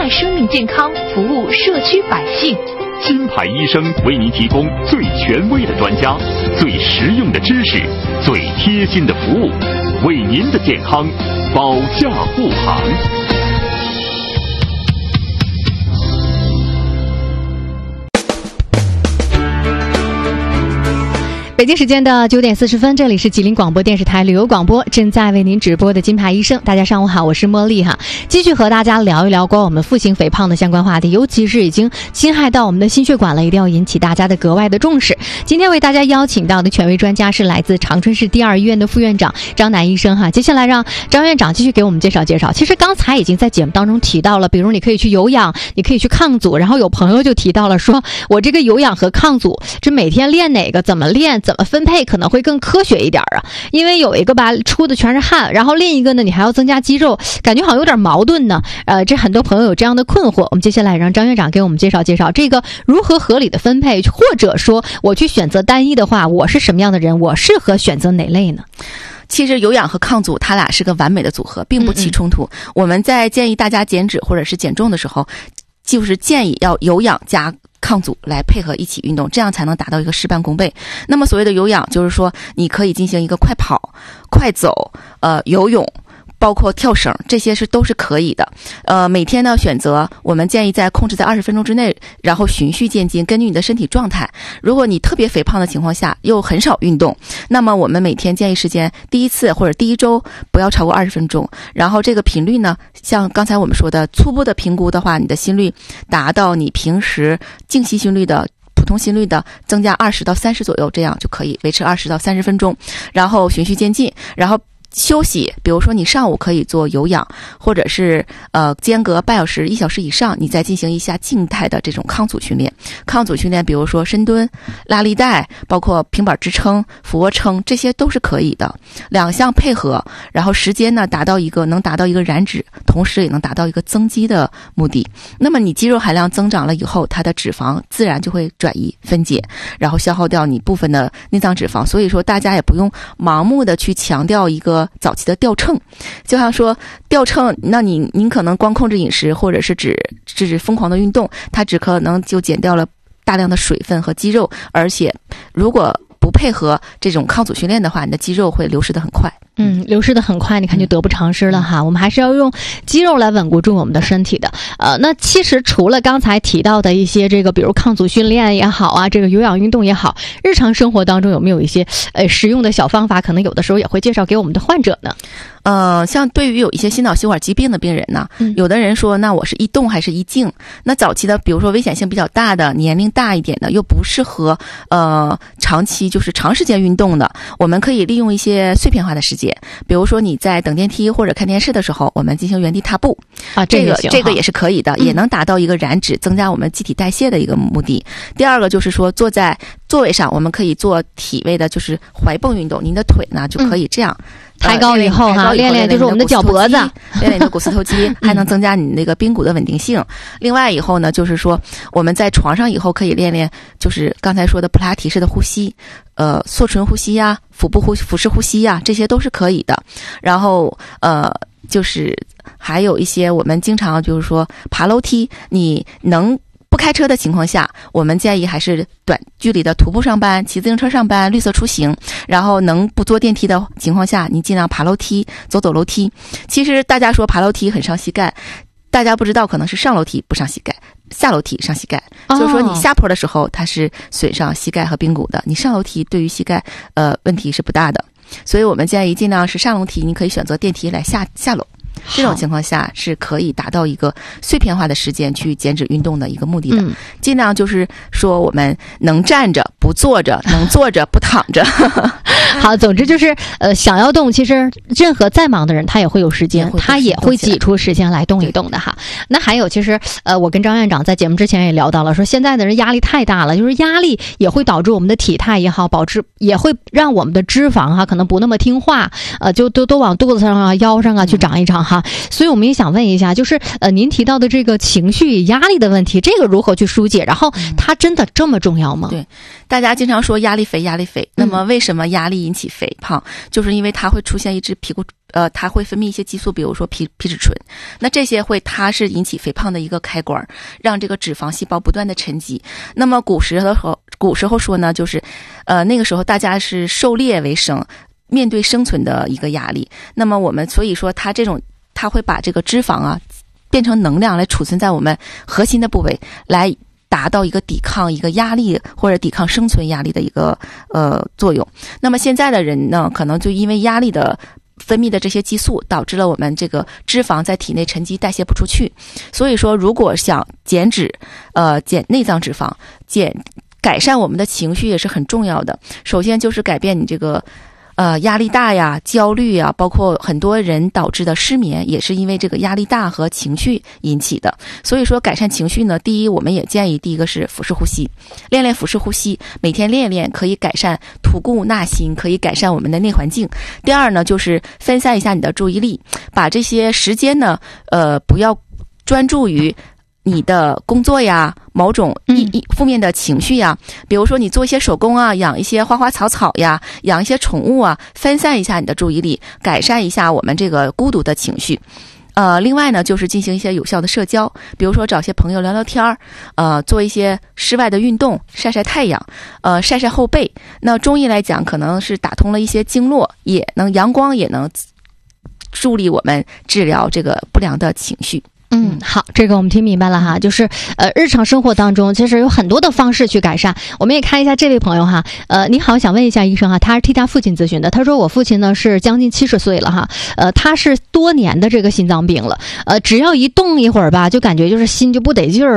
爱生命健康，服务社区百姓。 金牌医生为您提供最权威的专家、最实用的知识、最贴心的服务，为您的健康保驾护航。 北京时间的9点40分，这里是吉林广播电视台旅游广播，正在为您直播的金牌医生。大家上午好，我是茉莉哈，继续和大家聊一聊关于我们负性肥胖的相关话题，尤其是已经侵害到我们的心血管了，一定要引起大家的格外的重视。今天为大家邀请到的权威专家是来自长春市第2医院的副院长张楠医生哈。接下来让张院长继续给我们介绍介绍。其实刚才已经在节目当中提到了，比如你可以去有氧，你可以去抗阻，然后有朋友就提到了说，我这个有氧和抗阻，这每天练哪个，怎么练，怎么分配可能会更科学一点啊，因为有一个吧出的全是汗，然后另一个呢你还要增加肌肉，感觉好像有点矛盾呢。这很多朋友有这样的困惑，我们接下来让张院长给我们介绍介绍这个如何合理的分配，或者说我去选择单一的话，我是什么样的人，我适合选择哪类呢？ 其实有氧和抗阻它俩是个完美的组合，并不起冲突。我们在建议大家减脂或者是减重的时候，就是建议要有氧加抗阻来配合一起运动，这样才能达到一个事半功倍。那么所谓的有氧，就是说你可以进行一个快跑、快走、游泳，包括跳绳，这些都是可以的。每天呢选择，我们建议控制在20分钟之内，然后循序渐进，根据你的身体状态。如果你特别肥胖的情况下，又很少运动，那么我们每天建议时间，第一次或者第一周不要超过20分钟。然后这个频率呢，像刚才我们说的，初步的评估的话，你的心率达到你平时静息心率的普通心率的增加20到30左右，这样就可以维持20到30分钟，然后循序渐进，然后休息，比如说你上午可以做有氧，或者是间隔半小时、1小时以上，你再进行一下静态的这种抗阻训练。抗阻训练，比如说深蹲、拉力带，包括平板支撑、俯卧撑，这些都是可以的。两项配合，然后时间呢能达到一个燃脂，同时也能达到一个增肌的目的。那么你肌肉含量增长了以后，它的脂肪自然就会转移分解，然后消耗掉你部分的内脏脂肪。所以说大家也不用盲目的去强调一个早期的掉秤，就像说掉秤，那您可能光控制饮食，或者是只疯狂的运动，它只可能就减掉了大量的水分和肌肉，而且如果不配合这种抗阻训练的话，你的肌肉会流失得很快。 流失的很快，你看就得不偿失了哈。我们还是要用肌肉来稳固住我们的身体的。那其实除了刚才提到的一些这个，比如抗阻训练也好啊，这个有氧运动也好，日常生活当中有没有一些实用的小方法，可能有的时候也会介绍给我们的患者呢？ 像对于有一些心脑血管疾病的病人呢，有的人说，那我是一动还是一静？那早期的，比如说危险性比较大的、年龄大一点的，又不适合长期就是长时间运动的，我们可以利用一些碎片化的时间，比如说你在等电梯或者看电视的时候，我们进行原地踏步啊，这个也是可以的，也能达到一个燃脂、增加我们机体代谢的一个目的。第二个就是说，坐在座位上，我们可以做体位的，就是踝蹦运动，您的腿呢就可以这样。 抬高以后哈，练练就是我们的脚脖子， 练练你的股四头肌，还能增加你那个髌骨的稳定性。另外以后呢，就是说我们在床上以后可以练练，就是刚才说的普拉提式的呼吸，缩唇呼吸呀、腹式呼吸呀，这些都是可以的。然后就是还有一些我们经常就是说爬楼梯，你能不开车的情况下，我们建议还是短距离的徒步上班、骑自行车上班、绿色出行。然后能不坐电梯的情况下，你尽量爬楼梯、走楼梯。其实大家说爬楼梯很伤膝盖，大家不知道可能是上楼梯不伤膝盖，下楼梯伤膝盖。就是说你下坡的时候它是损伤膝盖和髌骨的，你上楼梯对于膝盖问题是不大的。所以我们建议尽量是上楼梯，你可以选择电梯来下楼。这种情况下是可以达到一个碎片化的时间去减脂运动的一个目的的。尽量就是说我们能站着不坐着，能坐着不躺着。 好，总之就是想要动，其实任何再忙的人他也会有时间，他也会挤出时间来动一动的哈。那还有其实我跟张院长在节目之前也聊到了，说现在的人压力太大了，就是压力也会导致我们的体态也好，也会让我们的脂肪哈可能不那么听话，就都往肚子上啊、腰上啊去长一长。 哈。所以我们也想问一下，就是您提到的这个情绪压力的问题，这个如何去疏解？然后它真的这么重要吗？ 对，大家经常说压力肥，压力肥。那么为什么压力引起肥胖？就是因为它会出现一支它会分泌一些激素，比如说皮质醇。那这些它是引起肥胖的一个开关，让这个脂肪细胞不断的沉积。那么古时候说呢，就是那个时候大家是狩猎为生，面对生存的一个压力。那么所以说它会把这个脂肪啊变成能量来储存在我们核心的部位，来达到一个抵抗一个压力或者抵抗生存压力的一个作用。那么现在的人呢，可能就因为压力的分泌的这些激素，导致了我们这个脂肪在体内沉积代谢不出去。所以说如果想减脂减内脏脂肪，改善我们的情绪也是很重要的。首先就是改变你这个压力大呀、焦虑呀，包括很多人导致的失眠，也是因为这个压力大和情绪引起的。所以说改善情绪呢，第一我们也建议第一个是腹式呼吸，练腹式呼吸，每天练一练，可以改善吐故纳新，可以改善我们的内环境。第二呢，就是分散一下你的注意力，把这些时间呢不要专注于你的工作呀，某种负面的情绪呀，比如说你做一些手工啊，养一些花花草草呀，养一些宠物啊，分散一下你的注意力，改善一下我们这个孤独的情绪。另外呢，就是进行一些有效的社交，比如说找些朋友聊聊天做一些室外的运动，晒晒太阳，晒晒后背。那中医来讲，可能是打通了一些经络，阳光也能助力我们治疗这个不良的情绪。 好，这个我们听明白了哈，就是日常生活当中其实有很多的方式去改善。我们也看一下这位朋友哈，你好，想问一下医生哈，他是替他父亲咨询的，他说我父亲呢是将近70岁了哈，他是多年的这个心脏病了，只要一动一会儿吧，就感觉就是心就不得劲儿。